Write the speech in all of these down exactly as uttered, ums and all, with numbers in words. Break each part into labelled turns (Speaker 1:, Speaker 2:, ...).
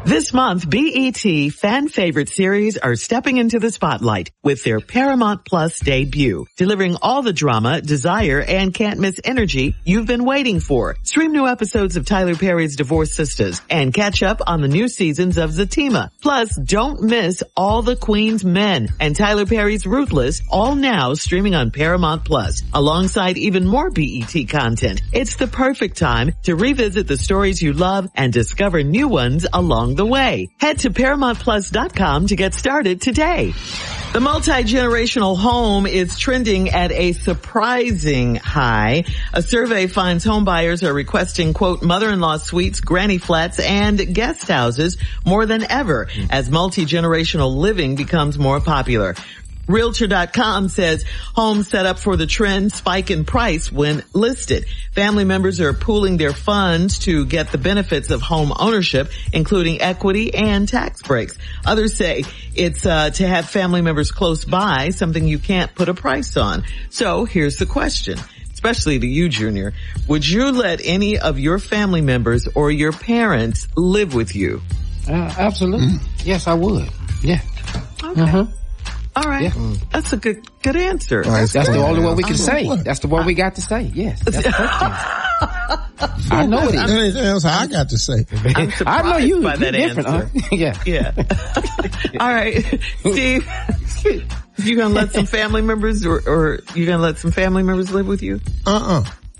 Speaker 1: This month, B E T fan favorite series are stepping into the spotlight with their Paramount Plus debut, delivering all the drama, desire, and can't miss energy you've been waiting for. Stream new episodes of Tyler Perry's Divorced Sisters and catch up on the new seasons of Zatima. Plus, don't miss All the Queen's Men and Tyler Perry's Ruthless, all now streaming on Paramount Plus, alongside even more B E T content. It's the perfect time to revisit the stories you love and discover new ones along the way. Head to Paramount Plus dot com to get started today. The multi-generational home is trending at a surprising high. A survey finds home buyers are requesting, quote, mother-in-law suites, granny flats, and guest houses more than ever as multi-generational living becomes more popular. Realtor dot com says homes set up for the trend spike in price when listed. Family members are pooling their funds to get the benefits of home ownership, including equity and tax breaks. Others say it's uh, to have family members close by, something you can't put a price on. So here's the question, especially to you, Junior. Would you let any of your family members or your parents live with you?
Speaker 2: Uh, absolutely. Mm. Yes, I would. Yeah.
Speaker 1: Okay. Uh-huh. All right. Yeah. That's a good, good answer.
Speaker 2: Right, that's that's the only one we can say. What? That's the one we got to say. Yes. That's the first answer. I know it is.
Speaker 3: Anything else I got to say?
Speaker 1: I'm surprised
Speaker 2: I know you
Speaker 1: by that
Speaker 2: different,
Speaker 1: answer.
Speaker 2: Huh? Yeah.
Speaker 1: Yeah. All right. Steve, you gonna let some family members or, or you gonna let some family members live with you?
Speaker 3: Uh-uh.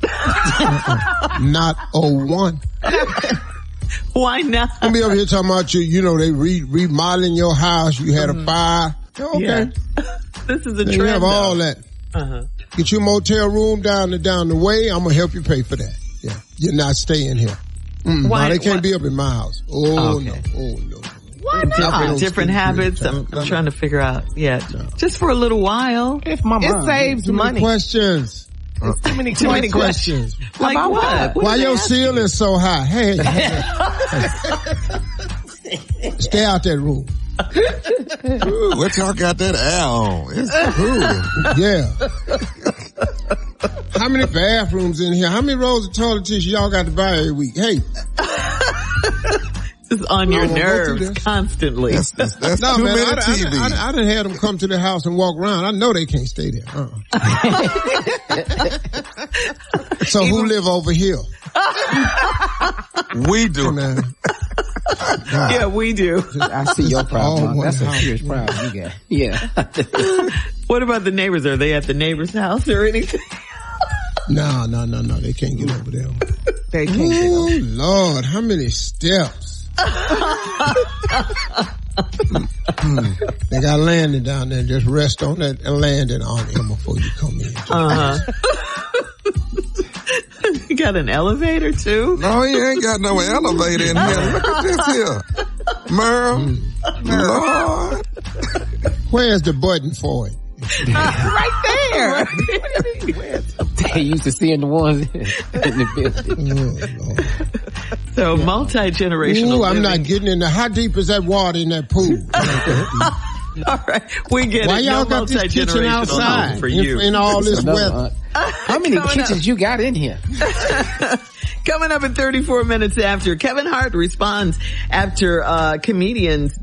Speaker 3: uh-uh. Not oh one.
Speaker 1: Why not?
Speaker 3: I'm be over here talking about you, you know, they re- remodeling your house, you had mm-hmm. a fire. Okay.
Speaker 1: Yeah. This is a trend.
Speaker 3: You have
Speaker 1: though.
Speaker 3: all that.
Speaker 1: Uh-huh.
Speaker 3: Get your motel room down the, down the way, I'm gonna help you pay for that. Yeah. You're not staying here. Mm, why? No, they can't why? be up in my house. Oh, okay. no. Oh, no.
Speaker 1: Why not? Different, different habits. I'm, I'm trying to figure out. Yeah. No. Just for a little while.
Speaker 2: If my mom.
Speaker 4: It saves money.
Speaker 3: Questions.
Speaker 4: There's too many
Speaker 1: too many questions.
Speaker 4: questions.
Speaker 1: Like what? what?
Speaker 3: Why your ceiling so high? Hey, hey. Stay out that room.
Speaker 5: Ooh, what y'all got that air on? It's
Speaker 3: cool. Yeah. How many bathrooms in here? How many rolls of toilet tissue y'all got to buy every week? Hey.
Speaker 1: It's on your nerves constantly.
Speaker 5: That's, that's, that's
Speaker 3: no,
Speaker 5: too
Speaker 3: man,
Speaker 5: many
Speaker 3: I,
Speaker 5: T Vs.
Speaker 3: I, I, I done had them come to the house and walk around. I know they can't stay there. Uh-uh. So Even, who live over here?
Speaker 5: We do.
Speaker 3: Man.
Speaker 1: Yeah, we do.
Speaker 2: I see your problem. Oh, that's a serious problem you got. Yeah.
Speaker 1: What about the neighbors? Are they at the neighbor's house or anything?
Speaker 3: No, no, no, no. They can't get over there.
Speaker 4: They can't
Speaker 3: Ooh,
Speaker 4: get over there.
Speaker 3: Lord, how many steps? They got landing down there. Just rest on that and landing on him before you come in.
Speaker 1: Uh huh. You got an elevator too?
Speaker 5: No, he ain't got no elevator in here. Look at this here. Merle. Mm. Lord.
Speaker 3: Where's the button for it?
Speaker 4: Right there.
Speaker 2: They used to seeing the ones in the building.
Speaker 3: Oh, Lord.
Speaker 1: So multi-generational.
Speaker 3: Ooh, I'm
Speaker 1: living.
Speaker 3: not getting in there. How deep is that water in that pool?
Speaker 1: All right, we get
Speaker 3: Why
Speaker 1: it.
Speaker 3: y'all
Speaker 1: No
Speaker 3: got this kitchen outside
Speaker 1: for you.
Speaker 3: in, in all this weather?
Speaker 2: Uh, how many kitchens up. you got in here?
Speaker 1: Coming up in thirty-four minutes after, Kevin Hart responds after uh comedians